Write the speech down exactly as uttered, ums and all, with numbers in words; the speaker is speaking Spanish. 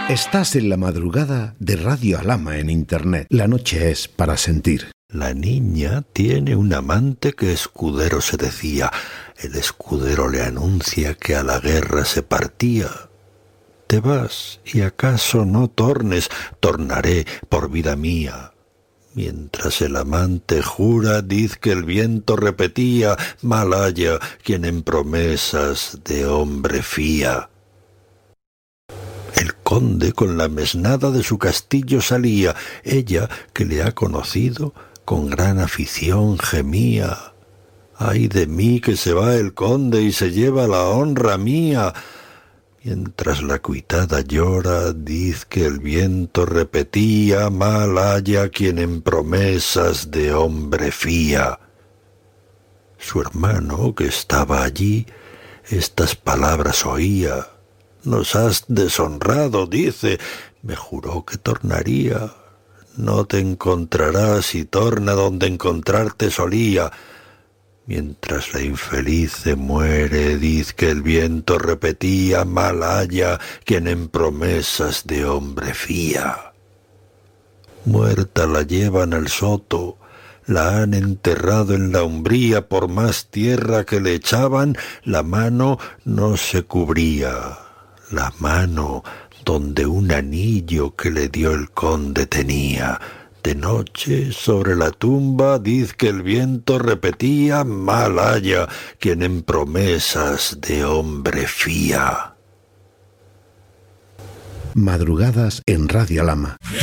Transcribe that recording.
Estás en la madrugada de Radio Alhama en Internet. La noche es para sentir. La niña tiene un amante que escudero se decía. El escudero le anuncia que a la guerra se partía. Te vas y acaso no tornes, tornaré por vida mía. Mientras el amante jura, diz que el viento repetía, mal haya quien en promesas de hombre fía. El conde con la mesnada de su castillo salía, ella, que le ha conocido, con gran afición gemía. ¡Ay de mí que se va el conde y se lleva la honra mía! Mientras la cuitada llora, diz que el viento repetía, mal haya quien en promesas de hombre fía. Su hermano, que estaba allí, estas palabras oía. Nos has deshonrado, dice, me juró que tornaría. No te encontrarás y torna donde encontrarte solía. Mientras la infeliz se muere, diz que el viento repetía, mal haya quien en promesas de hombre fía. Muerta la llevan al soto, la han enterrado en la umbría, por más tierra que le echaban, la mano no se cubría. La mano donde un anillo que le dio el conde tenía. De noche sobre la tumba diz que el viento repetía, mal haya quien en promesas de hombre fía. Madrugadas en Radio Alhama.